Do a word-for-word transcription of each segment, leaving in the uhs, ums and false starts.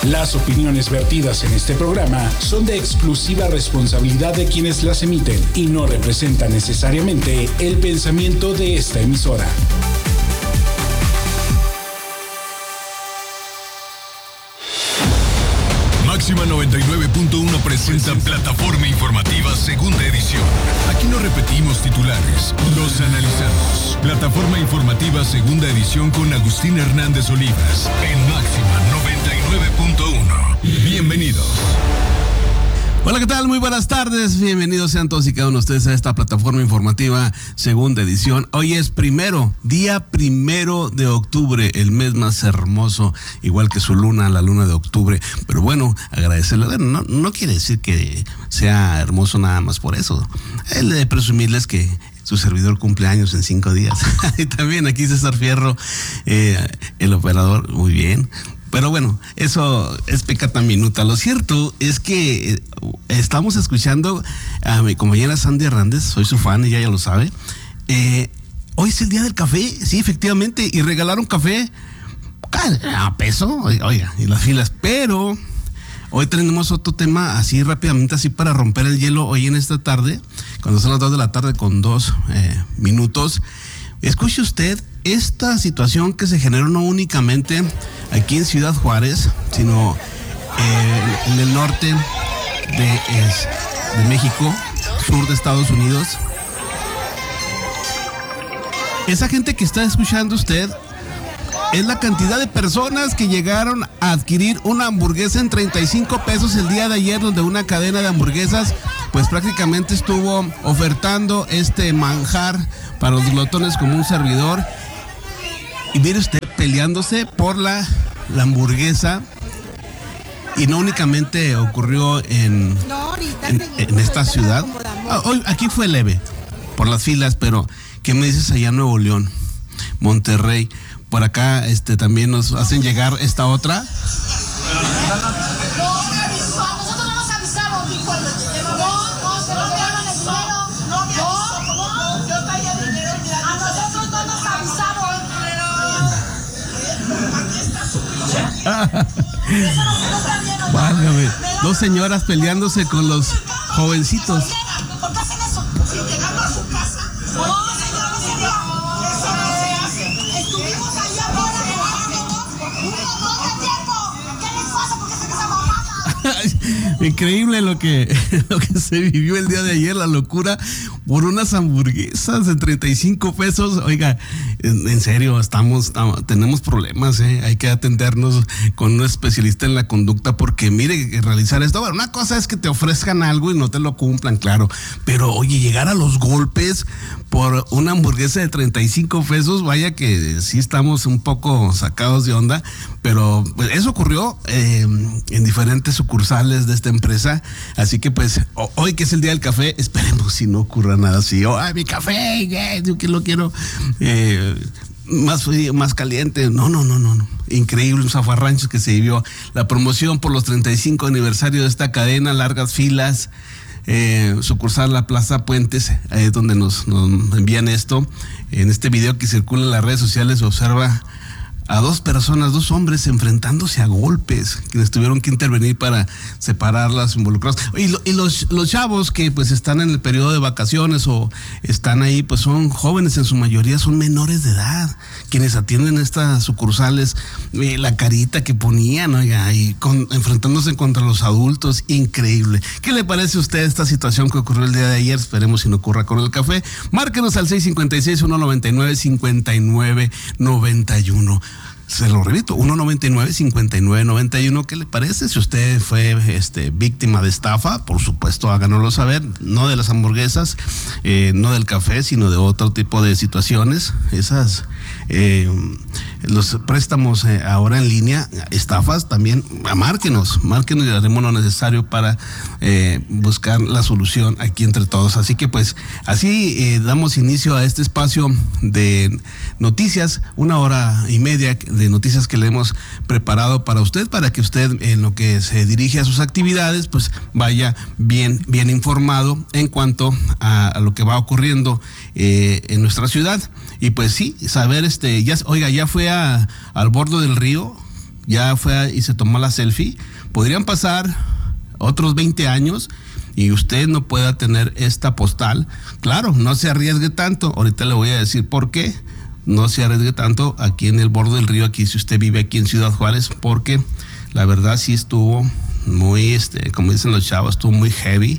Las opiniones vertidas en este programa son de exclusiva responsabilidad de quienes las emiten y no representan necesariamente el pensamiento de esta emisora. Máxima noventa y nueve punto uno presenta Plataforma Informativa Segunda Edición. Aquí no repetimos titulares, los analizamos. Plataforma Informativa Segunda Edición con Agustín Hernández Olivas en Máxima noventa y nueve punto uno. Bienvenidos. Hola, ¿qué tal? Muy buenas tardes. Bienvenidos sean todos y cada uno de ustedes a esta Plataforma Informativa Segunda Edición. Hoy es primero, día primero de octubre, el mes más hermoso, igual que su luna, la luna de octubre. Pero bueno, agradecerle. Bueno, no, no quiere decir que sea hermoso nada más por eso. El de presumirles que su servidor cumple años en cinco días. Y también aquí César Fierro, eh, el operador, muy bien. Pero bueno, eso es pecata minuta. Lo cierto es que estamos escuchando a mi compañera Sandy Hernández, soy su fan, ella ya lo sabe. Eh, hoy es el día del café, sí, efectivamente, y regalaron café a peso, oiga, y las filas. Pero hoy tenemos otro tema así rápidamente, así para romper el hielo hoy en esta tarde, cuando son las dos de la tarde con dos eh, minutos. Escuche usted esta situación que se generó no únicamente aquí en Ciudad Juárez, sino eh, en el norte de, es, de México, sur de Estados Unidos. Esa gente que está escuchando usted es la cantidad de personas que llegaron a adquirir una hamburguesa en treinta y cinco pesos el día de ayer, donde una cadena de hamburguesas pues prácticamente estuvo ofertando este manjar para los glotones como un servidor. Y mire usted, peleándose por la, la hamburguesa. Y no únicamente ocurrió en, en, en esta ciudad. Hoy aquí fue leve por las filas, pero ¿qué me dices allá en Nuevo León, Monterrey? Por acá este también nos hacen llegar esta otra. Válgame, dos señoras peleándose con los jovencitos. ¿Por qué hacen eso? Si llegando a su casa. No, señora, no se eso no se hace. Estuvimos allá afuera trabajando un montón de tiempo. ¿Qué les pasa? ¿Por qué se desamojaban? Increíble lo que, lo que se vivió el día de ayer, la locura por unas hamburguesas de treinta y cinco pesos. Oiga, en, en serio, estamos, estamos, tenemos problemas, ¿eh? Hay que atendernos con un especialista en la conducta, porque mire, realizar esto, bueno, una cosa es que te ofrezcan algo y no te lo cumplan, claro, pero oye, llegar a los golpes por una hamburguesa de treinta y cinco pesos, vaya que sí estamos un poco sacados de onda, pero pues, eso ocurrió eh, en diferentes sucursales de esta empresa, así que pues hoy que es el día del café, esperemos si no ocurra nada así. Oh, ay, mi café, yeah, yo que lo quiero eh, más frío, más caliente. No, no, no, no, no. Increíble, un zafarranchos que se vivió. La promoción por los treinta y cinco aniversario de esta cadena, largas filas. Eh, sucursal La Plaza Puentes, eh, donde nos, nos envían esto. En este video que circula en las redes sociales se observa a dos personas, dos hombres enfrentándose a golpes, quienes tuvieron que intervenir para separar las involucradas. Y, lo, y los, los chavos que pues están en el periodo de vacaciones o están ahí, pues son jóvenes, en su mayoría son menores de edad, quienes atienden estas sucursales, eh, la carita que ponían, oiga, y con, enfrentándose contra los adultos, increíble. ¿Qué le parece a usted esta situación que ocurrió el día de ayer? Esperemos si no ocurra con el café. Márquenos al seis cinco seis, uno nueve nueve, cinco nueve nueve uno. Se lo repito, uno noventa y nueve, cincuenta y nueve, noventa y uno. ¿Qué le parece? Si usted fue este, víctima de estafa, por supuesto, háganoslo saber. No de las hamburguesas, eh, no del café, sino de otro tipo de situaciones. Esas, eh, los préstamos eh, ahora en línea, estafas también, márquenos, márquenos y haremos lo necesario para eh, buscar la solución aquí entre todos. Así que pues, así eh, damos inicio a este espacio de noticias, una hora y media de noticias que le hemos preparado para usted, para que usted en lo que se dirige a sus actividades, pues vaya bien, bien informado en cuanto a, a lo que va ocurriendo eh, en nuestra ciudad. Y pues sí, saber, este, ya, oiga, ya fue a, al borde del río, ya fue y se tomó la selfie, podrían pasar otros veinte años y usted no pueda tener esta postal. Claro, no se arriesgue tanto, ahorita le voy a decir por qué. No se arriesgue tanto aquí en el borde del río, aquí si usted vive aquí en Ciudad Juárez, porque la verdad sí estuvo muy, este, como dicen los chavos, estuvo muy heavy.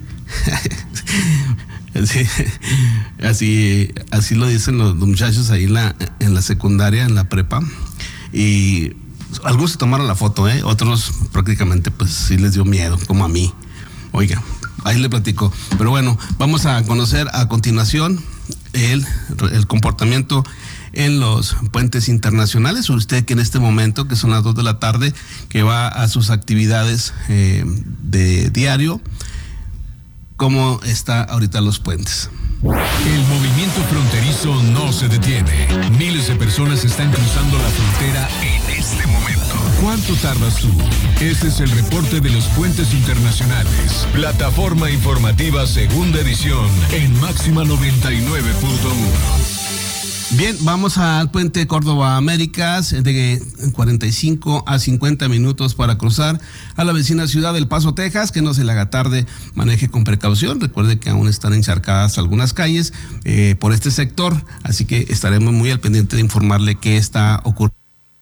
así, así, así lo dicen los, los muchachos ahí en la, en la secundaria, en la prepa. Y algunos se tomaron la foto, ¿eh? Otros prácticamente pues sí les dio miedo, como a mí. Oiga, ahí le platico. Pero bueno, vamos a conocer a continuación el, el comportamiento en los puentes internacionales. Usted que en este momento, que son las dos de la tarde, que va a sus actividades eh, de diario, ¿cómo está ahorita los puentes? El movimiento fronterizo no se detiene. Miles de personas están cruzando la frontera en este momento. ¿Cuánto tardas tú? Este es el reporte de los puentes internacionales. Plataforma informativa segunda edición en Máxima noventa y nueve punto uno. Bien, vamos al puente Córdoba Américas, de cuarenta y cinco a cincuenta minutos para cruzar a la vecina ciudad del Paso, Texas. Que no se le haga tarde, maneje con precaución. Recuerde que aún están encharcadas algunas calles eh, por este sector, así que estaremos muy al pendiente de informarle qué está ocurriendo.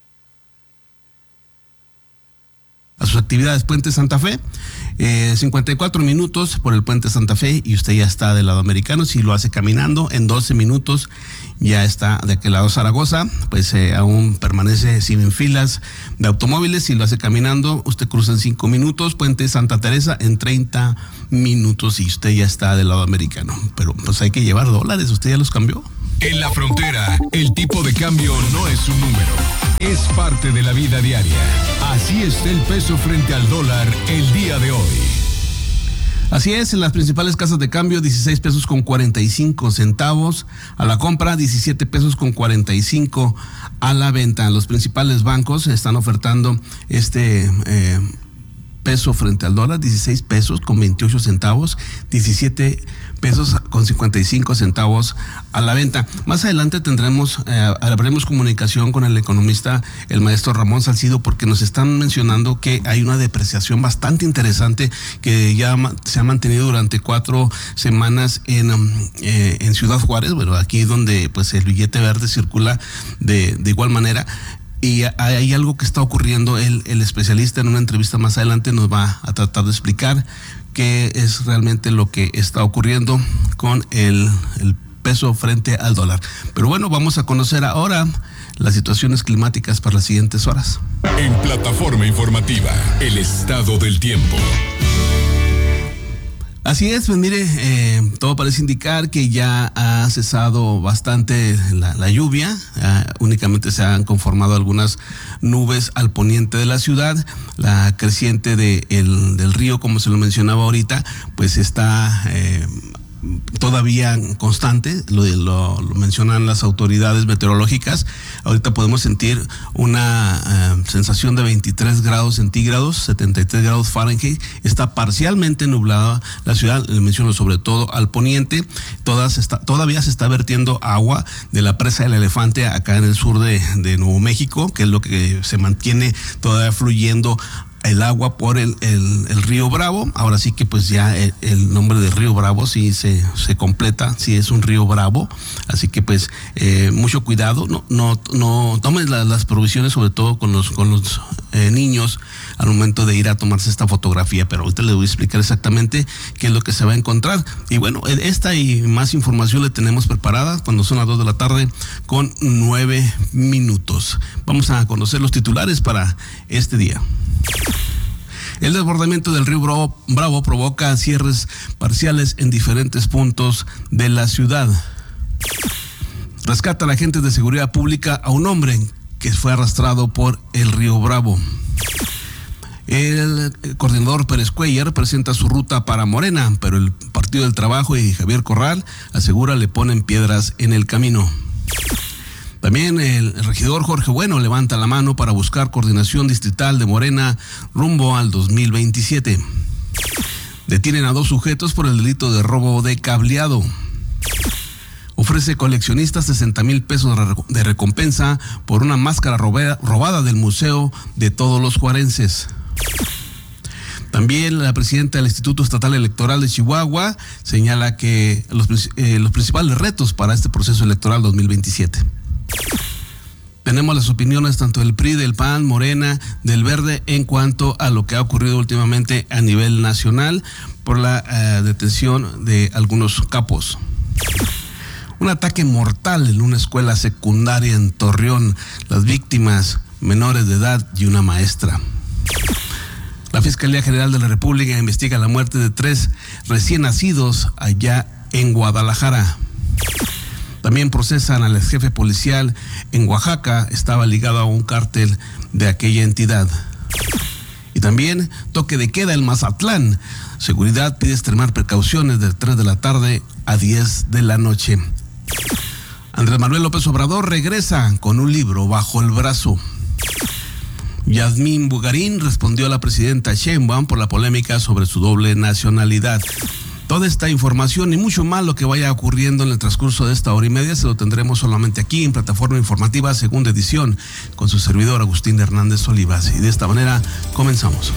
A sus actividades, Puente Santa Fe, eh, cincuenta y cuatro minutos por el Puente Santa Fe y usted ya está del lado americano. Si lo hace caminando, en doce minutos ya está de aquel lado Zaragoza, pues eh, aún permanece sin filas de automóviles. Si lo hace caminando, usted cruza en cinco minutos, Puente Santa Teresa en treinta minutos y usted ya está del lado americano. Pero pues hay que llevar dólares, ¿usted ya los cambió? En la frontera, el tipo de cambio no es un número, es parte de la vida diaria. Así está el peso frente al dólar el día de hoy. Así es, en las principales casas de cambio, dieciséis pesos con cuarenta y cinco centavos a la compra, diecisiete pesos con cuarenta y cinco a la venta. Los principales bancos están ofertando este eh, peso frente al dólar, dieciséis pesos con veintiocho centavos, diecisiete pesos con cincuenta y cinco centavos a la venta. Más adelante tendremos, eh, habremos comunicación con el economista, el maestro Ramón Salcido, porque nos están mencionando que hay una depreciación bastante interesante que ya se ha mantenido durante cuatro semanas en, eh, en Ciudad Juárez, bueno, aquí donde pues el billete verde circula de, de igual manera. Y hay algo que está ocurriendo. El, el especialista en una entrevista más adelante nos va a tratar de explicar qué es realmente lo que está ocurriendo con el, el peso frente al dólar. Pero bueno, vamos a conocer ahora las situaciones climáticas para las siguientes horas. En Plataforma Informativa, el estado del tiempo. Así es, pues mire, eh, todo parece indicar que ya ha cesado bastante la, la lluvia, eh, únicamente se han conformado algunas nubes al poniente de la ciudad. La creciente de el, del río, como se lo mencionaba ahorita, pues está eh, todavía constante, lo, lo, lo mencionan las autoridades meteorológicas. Ahorita podemos sentir una eh, sensación de veintitrés grados centígrados, setenta y tres grados Fahrenheit. Está parcialmente nublada la ciudad, le menciono sobre todo al poniente. Todas está, todavía se está vertiendo agua de la presa del Elefante acá en el sur de, de Nuevo México, que es lo que se mantiene todavía fluyendo el agua por el, el, el río Bravo. Ahora sí que pues ya el, el nombre de río Bravo sí se, se completa, sí es un río Bravo, así que pues eh, mucho cuidado, no, no, no tomen la, las provisiones, sobre todo con los, con los eh, niños al momento de ir a tomarse esta fotografía, pero ahorita les voy a explicar exactamente qué es lo que se va a encontrar. Y bueno, esta y más información le tenemos preparada cuando son las dos de la tarde con nueve minutos. Vamos a conocer los titulares para este día. El desbordamiento del río Bravo, Bravo provoca cierres parciales en diferentes puntos de la ciudad. Rescata a agentes de seguridad pública a un hombre que fue arrastrado por el río Bravo. El coordinador Pérez Cuellar presenta su ruta para Morena, pero el Partido del Trabajo y Javier Corral asegura le ponen piedras en el camino. También el regidor Jorge Bueno levanta la mano para buscar coordinación distrital de Morena rumbo al dos mil veintisiete. Detienen a dos sujetos por el delito de robo de cableado. ofrece coleccionistas sesenta mil pesos de recompensa por una máscara robada del Museo de Todos los Juarenses. También la presidenta del Instituto Estatal Electoral de Chihuahua señala que los, eh, los principales retos para este proceso electoral dos mil veintisiete. Tenemos las opiniones tanto del P R I, del P A N, Morena, del Verde en cuanto a lo que ha ocurrido últimamente a nivel nacional por la uh, detención de algunos capos. Un ataque mortal en una escuela secundaria en Torreón. Las víctimas menores de edad y una maestra. La Fiscalía General de la República investiga la muerte de tres recién nacidos allá en Guadalajara. También procesan al ex jefe policial en Oaxaca, estaba ligado a un cártel de aquella entidad. Y también toque de queda en Mazatlán. Seguridad pide extremar precauciones de tres de la tarde a diez de la noche. Andrés Manuel López Obrador regresa con un libro bajo el brazo. Yasmín Bugarín respondió a la presidenta Sheinbaum por la polémica sobre su doble nacionalidad. Toda esta información y mucho más lo que vaya ocurriendo en el transcurso de esta hora y media se lo tendremos solamente aquí en Plataforma Informativa Segunda Edición con su servidor Agustín Hernández Olivas. Y de esta manera comenzamos.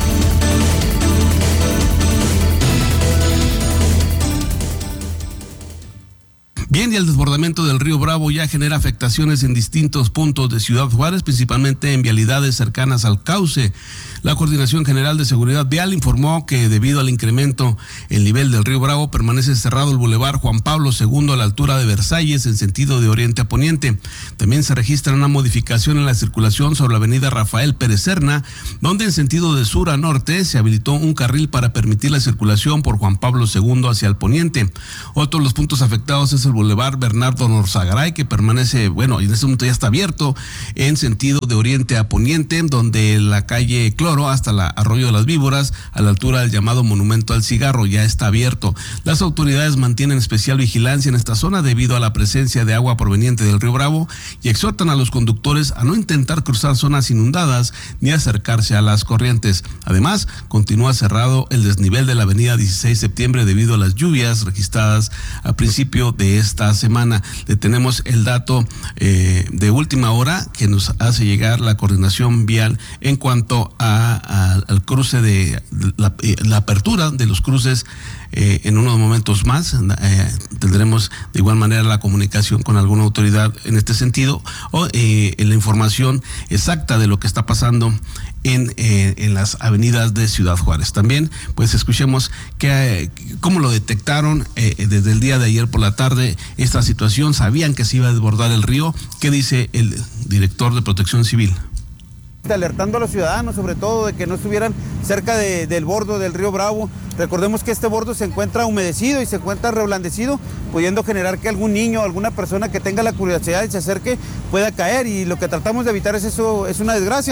Bien, y el desbordamiento del río Bravo ya genera afectaciones en distintos puntos de Ciudad Juárez, principalmente en vialidades cercanas al cauce. La Coordinación General de Seguridad Vial informó que debido al incremento el nivel del río Bravo permanece cerrado el bulevar Juan Pablo segundo a la altura de Versalles en sentido de oriente a poniente. También se registra una modificación en la circulación sobre la avenida Rafael Pérez Serna, donde en sentido de sur a norte se habilitó un carril para permitir la circulación por Juan Pablo segundo hacia el poniente. Otro de los puntos afectados es el bulevar Bernardo Norzagaray, que permanece, bueno, y en este momento ya está abierto en sentido de oriente a poniente, donde la calle Cloro hasta el Arroyo de las Víboras, a la altura del llamado Monumento al Cigarro, ya está abierto. Las autoridades mantienen especial vigilancia en esta zona debido a la presencia de agua proveniente del río Bravo y exhortan a los conductores a no intentar cruzar zonas inundadas ni acercarse a las corrientes. Además, continúa cerrado el desnivel de la avenida dieciséis de septiembre debido a las lluvias registradas a principio de esta semana. Le tenemos el dato eh, de última hora que nos hace llegar la Coordinación Vial en cuanto a, a al cruce de la, la apertura de los cruces. Eh, en unos momentos más eh, tendremos de igual manera la comunicación con alguna autoridad en este sentido o eh, en la información exacta de lo que está pasando en, eh, en las avenidas de Ciudad Juárez. También pues escuchemos que, cómo lo detectaron eh, desde el día de ayer por la tarde esta situación. Sabían que se iba a desbordar el río. ¿Qué dice el director de Protección Civil? Alertando a los ciudadanos, sobre todo, de que no estuvieran cerca de, del bordo del río Bravo. Recordemos que este bordo se encuentra humedecido y se encuentra reblandecido, pudiendo generar que algún niño, alguna persona que tenga la curiosidad y se acerque pueda caer, y lo que tratamos de evitar es eso, es una desgracia.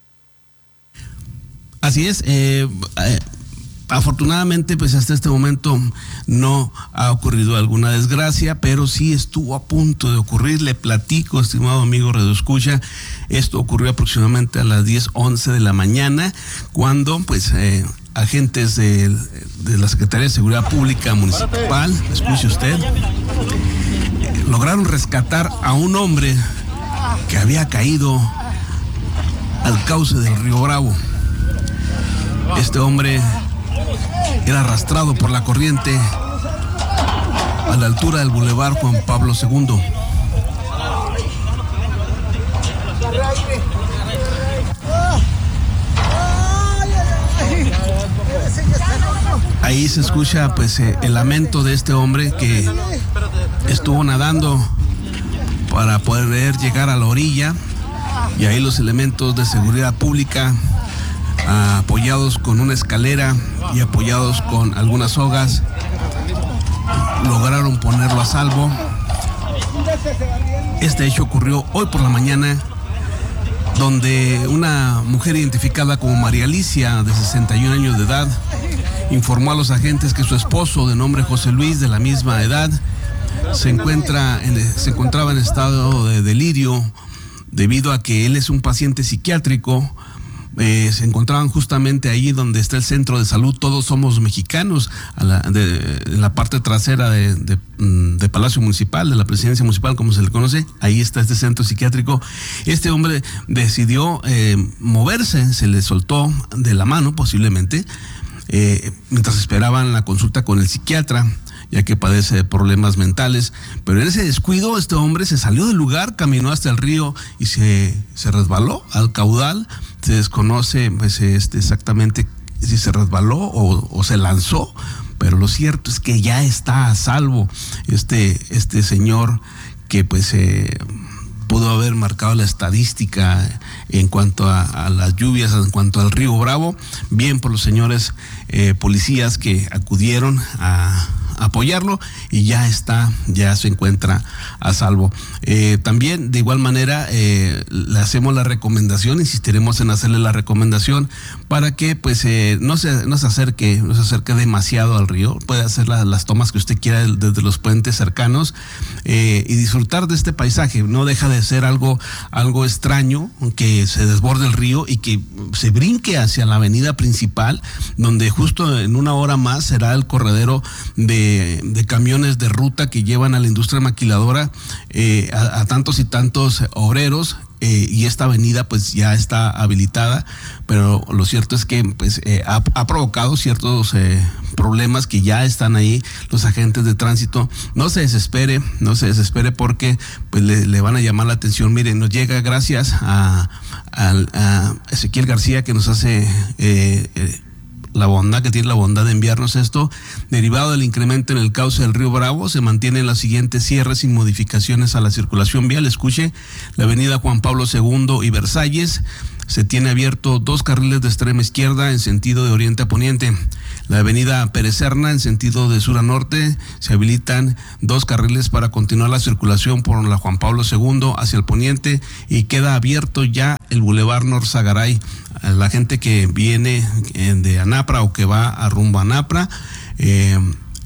Así es. Eh, eh... Afortunadamente, pues hasta este momento no ha ocurrido alguna desgracia, pero sí estuvo a punto de ocurrir. Le platico, estimado amigo radioescucha, esto ocurrió aproximadamente a las diez once de la mañana, cuando pues eh, agentes de, de la Secretaría de Seguridad Pública Municipal, escuche usted, eh, lograron rescatar a un hombre que había caído al cauce del río Bravo. Este hombre era arrastrado por la corriente a la altura del bulevar Juan Pablo segundo. Ahí se escucha pues eh, el lamento de este hombre que estuvo nadando para poder llegar a la orilla, y ahí los elementos de seguridad pública, apoyados con una escalera y apoyados con algunas sogas, lograron ponerlo a salvo. Este hecho ocurrió hoy por la mañana, donde una mujer identificada como María Alicia, de sesenta y un años de edad, informó a los agentes que su esposo, de nombre José Luis, de la misma edad, se encuentra en, se encontraba en estado de delirio debido a que él es un paciente psiquiátrico eh, se encontraban justamente ahí donde está el centro de salud Todos Somos Mexicanos, a la, de, en la parte trasera de, de, de Palacio Municipal, de la Presidencia Municipal, como se le conoce. Ahí está este centro psiquiátrico. Este hombre decidió eh, moverse, se le soltó de la mano posiblemente, eh, mientras esperaban la consulta con el psiquiatra, ya que padece de problemas mentales. Pero en ese descuido, este hombre se salió del lugar, caminó hasta el río y se, se resbaló al caudal. Se desconoce pues, este, exactamente si se resbaló o, o se lanzó, pero lo cierto es que ya está a salvo este, este señor que pues eh, pudo haber marcado la estadística en cuanto a, a las lluvias, en cuanto al río Bravo. Bien por los señores eh, policías que acudieron a apoyarlo y ya está, ya se encuentra a salvo. Eh, también de igual manera eh, le hacemos la recomendación, insistiremos en hacerle la recomendación para que pues eh, no se no se acerque, no se acerque demasiado al río, puede hacer la, las tomas que usted quiera desde los puentes cercanos eh, y disfrutar de este paisaje. No deja de ser algo, algo extraño que se desborde el río y que se brinque hacia la avenida principal, donde justo en una hora más será el corredero de de camiones de ruta que llevan a la industria maquiladora eh, a, a tantos y tantos obreros. Eh, y esta avenida pues ya está habilitada, pero lo cierto es que pues eh, ha, ha provocado ciertos eh, problemas que ya están ahí los agentes de tránsito. No se desespere, no se desespere porque pues le, le van a llamar la atención. Miren, nos llega gracias a, a, a Ezequiel García, que nos hace eh, eh, la bondad, que tiene la bondad de enviarnos esto. Derivado del incremento en el cauce del río Bravo, se mantienen las siguientes cierres y modificaciones a la circulación vial. Escuche, la avenida Juan Pablo segundo y Versalles, se tiene abierto dos carriles de extrema izquierda en sentido de oriente a poniente. La avenida Pérez Serna en sentido de sur a norte, se habilitan dos carriles para continuar la circulación por la Juan Pablo segundo hacia el poniente, y queda abierto ya el Boulevard Norzagaray. La gente que viene de Anapra o que va a rumbo a Anapra, eh,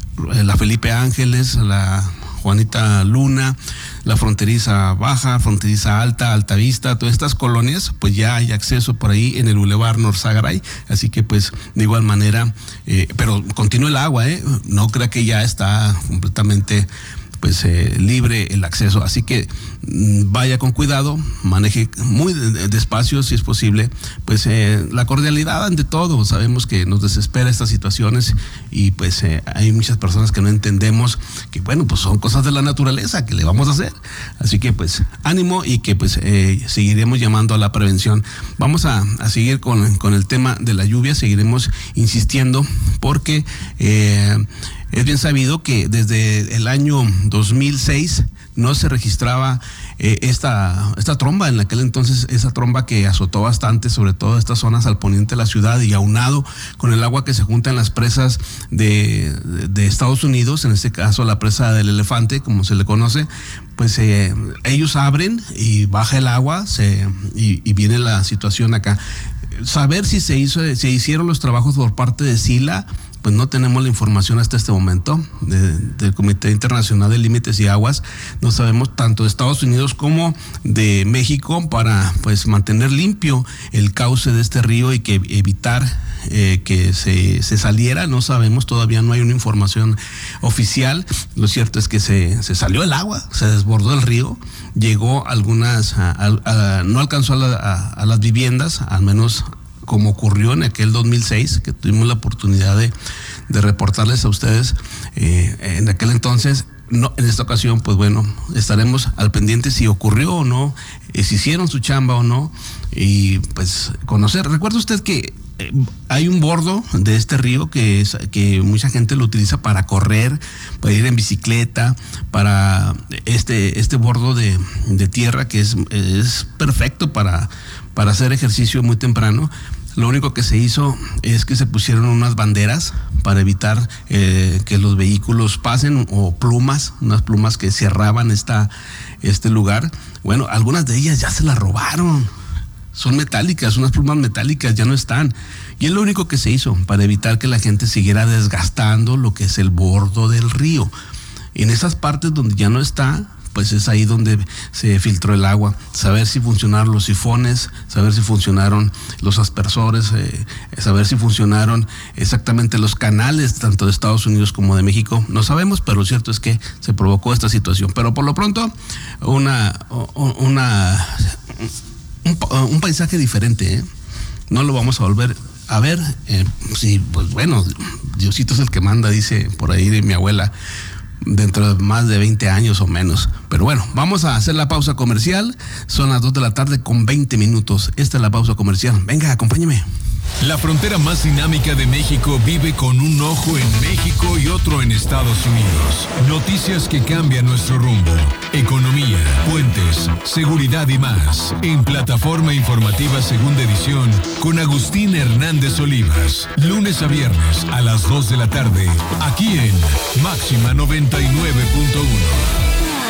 la Felipe Ángeles, la Juanita Luna, la Fronteriza Baja, Fronteriza Alta, Altavista, todas estas colonias, pues ya hay acceso por ahí en el Boulevard Norzagaray. Así que pues de igual manera, eh, pero continúa el agua, ¿eh? No crea que ya está completamente pues eh, libre el acceso, así que mmm, vaya con cuidado, maneje muy despacio si es posible, pues eh, la cordialidad ante todo. Sabemos que nos desespera estas situaciones y pues eh, hay muchas personas que no entendemos que bueno, pues son cosas de la naturaleza, que le vamos a hacer, así que pues ánimo y que pues eh, seguiremos llamando a la prevención. Vamos a, a seguir con, con el tema de la lluvia, seguiremos insistiendo porque eh, es bien sabido que desde el año dos mil seis no se registraba eh, esta, esta tromba. En aquel entonces, esa tromba que azotó bastante, sobre todo estas zonas al poniente de la ciudad, y aunado con el agua que se junta en las presas de, de, de Estados Unidos, en este caso la presa del Elefante, como se le conoce, pues eh, ellos abren y baja el agua se, y, y viene la situación acá. Saber si se hizo, se hicieron los trabajos por parte de SILA, pues no tenemos la información hasta este momento de, del Comité Internacional de Límites y Aguas. No sabemos tanto de Estados Unidos como de México para pues mantener limpio el cauce de este río y que evitar eh, que se, se saliera. No sabemos, todavía no hay una información oficial. Lo cierto es que se, se salió el agua, se desbordó el río, llegó algunas, a, a, a, no alcanzó a, la, a, a las viviendas, al menos como ocurrió en aquel dos mil seis, que tuvimos la oportunidad de, de reportarles a ustedes eh, en aquel entonces. No, en esta ocasión, pues bueno, estaremos al pendiente si ocurrió o no, eh, si hicieron su chamba o no, y pues conocer. Recuerda usted que eh, hay un bordo de este río que, es, que mucha gente lo utiliza para correr, para ir en bicicleta, para este, este bordo de, de tierra que es, es perfecto para, para hacer ejercicio muy temprano. Lo único que se hizo es que se pusieron unas banderas para evitar eh, que los vehículos pasen, o plumas, unas plumas que cerraban esta, este lugar. Bueno, algunas de ellas ya se las robaron. Son metálicas, unas plumas metálicas, ya no están. Y es lo único que se hizo para evitar que la gente siguiera desgastando lo que es el bordo del río. En esas partes donde ya no está, pues es ahí donde se filtró el agua. Saber si funcionaron los sifones, saber si funcionaron los aspersores, eh, saber si funcionaron exactamente los canales, tanto de Estados Unidos como de México, no sabemos, pero lo cierto es que se provocó esta situación. Pero por lo pronto, una, una un, un paisaje diferente, ¿eh? No lo vamos a volver a ver. Eh, sí, pues bueno, Diosito es el que manda, dice por ahí de mi abuela, dentro de más de veinte años o menos. Pero bueno, vamos a hacer la pausa comercial. Son las dos de la tarde con veinte minutos. Esta es la pausa comercial. Venga, acompáñeme. La frontera más dinámica de México vive con un ojo en México y otro en Estados Unidos. Noticias que cambian nuestro rumbo. Economía, puentes, seguridad y más. En Plataforma Informativa Segunda Edición con Agustín Hernández Olivas. Lunes a viernes a las dos de la tarde. Aquí en Máxima noventa y nueve punto uno.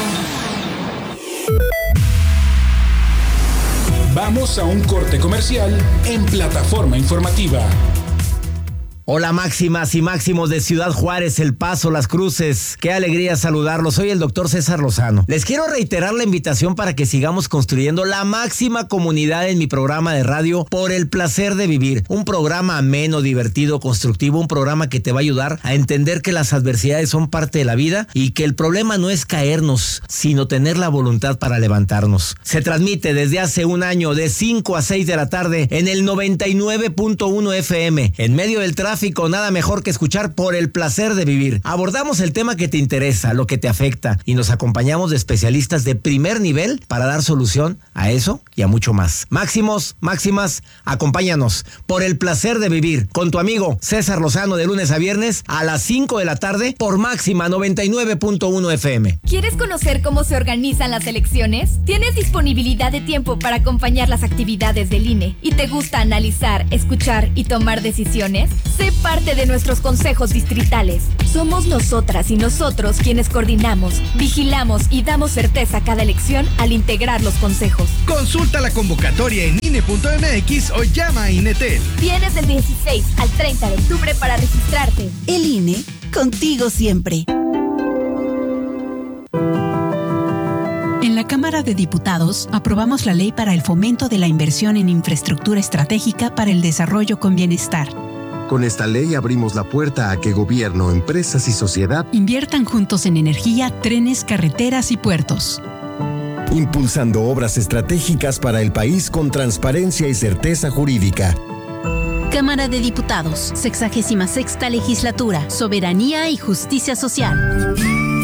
Vamos a un corte comercial en Plataforma Informativa. Hola máximas y máximos de Ciudad Juárez, El Paso, Las Cruces. Qué alegría saludarlos. Soy el doctor César Lozano. Les quiero reiterar la invitación para que sigamos construyendo la máxima comunidad en mi programa de radio Por el Placer de Vivir. Un programa ameno, divertido, constructivo, un programa que te va a ayudar a entender que las adversidades son parte de la vida y que el problema no es caernos, sino tener la voluntad para levantarnos. Se transmite desde hace un año de cinco a seis de la tarde en el noventa y nueve punto uno F M. En medio del tráfico, nada mejor que escuchar Por el Placer de Vivir. Abordamos el tema que te interesa, lo que te afecta, y nos acompañamos de especialistas de primer nivel para dar solución a eso y a mucho más. Máximos, máximas, acompáñanos. Por el Placer de Vivir, con tu amigo César Lozano, de lunes a viernes a las cinco de la tarde por Máxima noventa y nueve punto uno F M. ¿Quieres conocer cómo se organizan las elecciones? ¿Tienes disponibilidad de tiempo para acompañar las actividades del I N E? ¿Y te gusta analizar, escuchar y tomar decisiones? Sé parte de nuestros consejos distritales. Somos nosotras y nosotros quienes coordinamos, vigilamos y damos certeza a cada elección al integrar los consejos. Consulta la convocatoria en I N E punto M X o llama a INETEL. Tienes del dieciséis al treinta de octubre para registrarte. El I N E, contigo siempre. En la Cámara de Diputados aprobamos la ley para el fomento de la inversión en infraestructura estratégica para el desarrollo con bienestar. Con esta ley abrimos la puerta a que gobierno, empresas y sociedad inviertan juntos en energía, trenes, carreteras y puertos. Impulsando obras estratégicas para el país con transparencia y certeza jurídica. Cámara de Diputados, sexagésima sexta legislatura, soberanía y justicia social.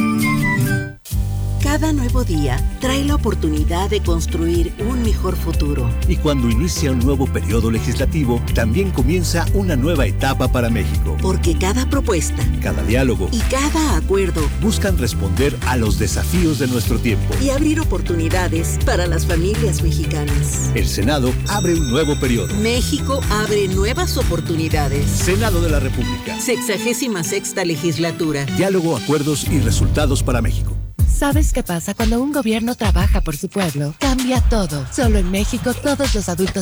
Cada nuevo día trae la oportunidad de construir un mejor futuro. Y cuando inicia un nuevo periodo legislativo, también comienza una nueva etapa para México. Porque cada propuesta, cada diálogo y cada acuerdo buscan responder a los desafíos de nuestro tiempo y abrir oportunidades para las familias mexicanas. El Senado abre un nuevo periodo. México abre nuevas oportunidades. Senado de la República. Sexagésima sexta legislatura. Diálogo, acuerdos y resultados para México. ¿Sabes qué pasa cuando un gobierno trabaja por su pueblo? Cambia todo. Solo en México todos los adultos